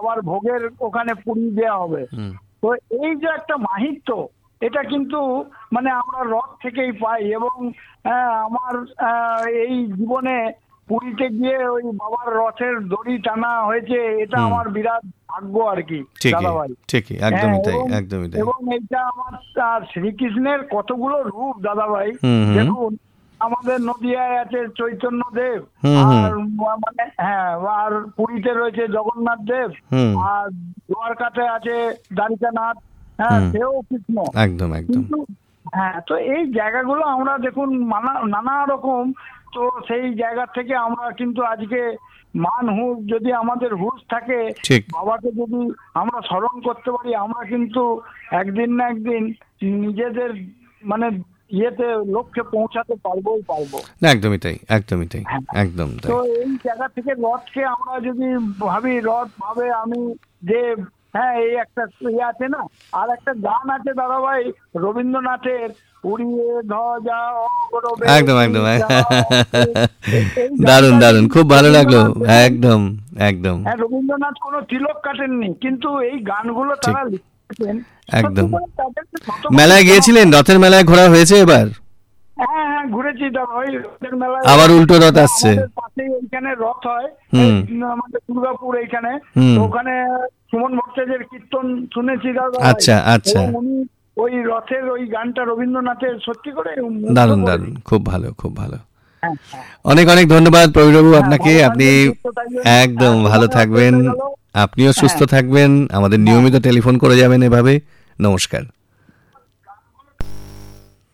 বাবার ভোগের ওখানে পুরি দেওয়া হবে। তো এই যে একটা মাহিত্য, এটা কিন্তু মানে আমরা রথ থেকেই পাই। এবং আমার এই জীবনে পুরীতে গিয়ে ওই বাবার রথের দড়ি টানা হয়েছে, এটা আমার বিরাট ভাগ্য আর কি দাদা ভাই। ঠিকই, একদমই তাই, একদমই তাই। এবং এইটা আমার শ্রীকৃষ্ণের কতগুলো রূপ দাদা ভাই। দেখুন, আমাদের নদিয়ায় আছে চৈতন্য দেব, আর মানে আর পুরীতে রয়েছে জগন্নাথ দেব, আর দ্বারকাতে আছে দ্বারিকানাথ, সেও কৃষ্ণ। একদম একদম। তো এই জায়গাগুলো আমরা দেখুন নানা রকম, তো সেই জায়গা থেকে আমরা কিন্তু আজকে মান হুঁশ যদি আমাদের হুঁশ থাকে, বাবাকে যদি আমরা স্মরণ করতে পারি, আমরা কিন্তু একদিন না একদিন নিজেদের মানে ইয়েতে লক্ষ্যে পৌঁছাতে পারবো। একদমই তাই, একদমই তাই, একদম তাই। তো এই জায়গা থেকে রথকে আমরা যদি ভাবি, রথ ভাবে আমি যে এই একটা ইয়ে আছে না, আর একটা গান আছে দাদা ভাই রবীন্দ্রনাথের, উড়িয়ে ধ্বজা অগরবে। একদম একদম, দারুণ দারুণ, খুব ভালো লাগলো। একদম একদম। রবীন্দ্রনাথ কোনো তিলক কাটেননি, কিন্তু এই গানগুলো তারা লিখেছেন। একদম। মেলায় গিয়েছিলেন? রথের মেলায় ঘোরা হয়েছে এবার? হ্যাঁ ঘুরেছি দাদা ভাই, রথের মেলায়। আবার উল্টো রথ আসছে। পাশেই ওইখানে রথ হয় আমাদের দুর্গাপুর এইখানে, ওখানে সুমন ভট্টাচার্যের কীর্তন শুনেছি দাদা। আচ্ছা আচ্ছা। উনি ওই রথের ওই গানটা রবীন্দ্রনাথের সত্যি করে দারুণ দারুণ, খুব ভালো খুব ভালো। অনেক অনেক ধন্যবাদ প্রবীরবাবু আপনাকে। আপনি একদম ভালো থাকবেন, আপনিও সুস্থ থাকবেন, আমাদের নিয়মিত টেলিফোন করে যাবেন এভাবে। নমস্কার।